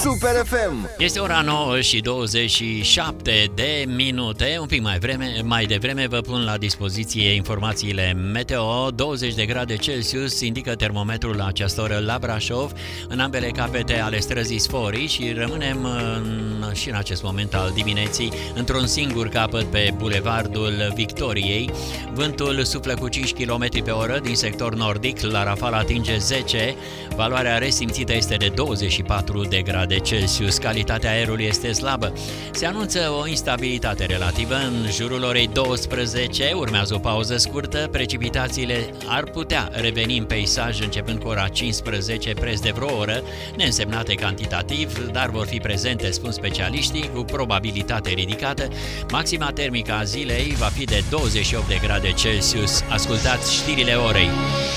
Super FM. Este ora 9 și 27 de minute. Un pic mai devreme vă pun la dispoziție informațiile meteo. 20 de grade Celsius indică termometrul la această oră la Brașov, în ambele capete ale străzii Sforii, și rămânem și în acest moment al dimineții într-un singur capăt pe Bulevardul Victoriei. Vântul suflă cu 5 km pe oră din sector nordic, la rafal atinge 10. Valoarea resimțită este de 24 de grade Celsius. Calitatea aerului este slabă. Se anunță o instabilitate relativă în jurul orei 12. Urmează o pauză scurtă. Precipitațiile ar putea reveni în peisaj începând cu ora 15, preț de vreo oră, neînsemnate cantitativ, dar vor fi prezente, spun specialiștii, cu probabilitate ridicată. Maxima termică a zilei va fi de 28 de grade Celsius. Ascultați știrile orei.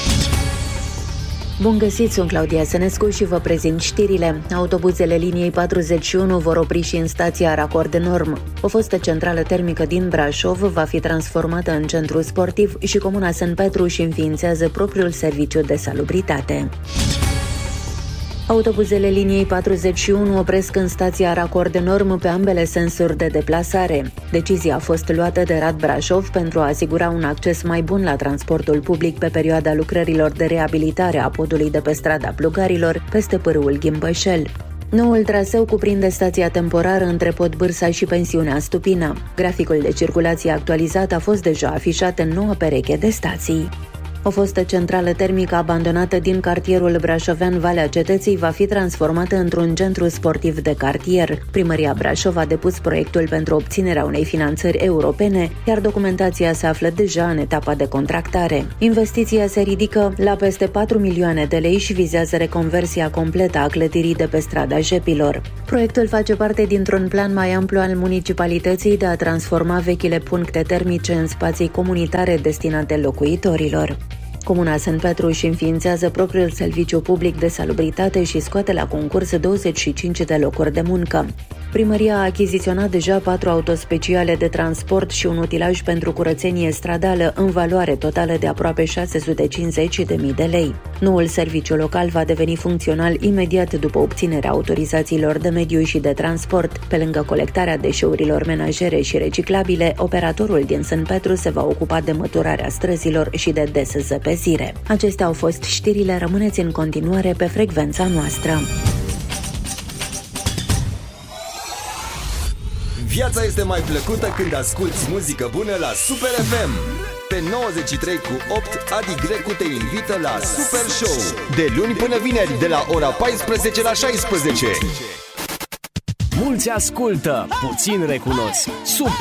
Bun găsit, sunt Claudia Sănescu și vă prezint știrile. Autobuzele liniei 41 vor opri și în stația Racord Norm. O fostă centrală termică din Brașov va fi transformată în centru sportiv și Comuna Sân-Petru își înființează propriul serviciu de salubritate. Autobuzele liniei 41 opresc în stația Racord Norm pe ambele sensuri de deplasare. Decizia a fost luată de Rad Brașov pentru a asigura un acces mai bun la transportul public pe perioada lucrărilor de reabilitare a podului de pe strada Plugarilor, peste pârâul Ghimbășel. Noul traseu cuprinde stația temporară între Pod Bârsa și pensiunea Stupina. Graficul de circulație actualizat a fost deja afișat în noua pereche de stații. O fostă centrală termică abandonată din cartierul brașovean Valea Cetății va fi transformată într-un centru sportiv de cartier. Primăria Brașov a depus proiectul pentru obținerea unei finanțări europene, iar documentația se află deja în etapa de contractare. Investiția se ridică la peste 4 milioane de lei și vizează reconversia completă a clădirii de pe strada Jepilor. Proiectul face parte dintr-un plan mai amplu al municipalității de a transforma vechile puncte termice în spații comunitare destinate locuitorilor. Comuna Sân-Petru își înființează propriul serviciu public de salubritate și scoate la concurs 25 de locuri de muncă. Primăria a achiziționat deja 4 autospeciale de transport și un utilaj pentru curățenie stradală în valoare totală de aproape 650.000 de lei. Noul serviciu local va deveni funcțional imediat după obținerea autorizațiilor de mediu și de transport. Pe lângă colectarea deșeurilor menajere și reciclabile, operatorul din Sân-Petru se va ocupa de măturarea străzilor și de dezăpezire. Acestea au fost știrile, rămâneți în continuare pe frecvența noastră. Viața este mai plăcută când asculti muzică bună la Super FM. Pe 93,8 Adi Grecu te invită la Super Show, de luni până vineri, de la ora 14 la 16. Mulți ascultă, puțin recunosc. Super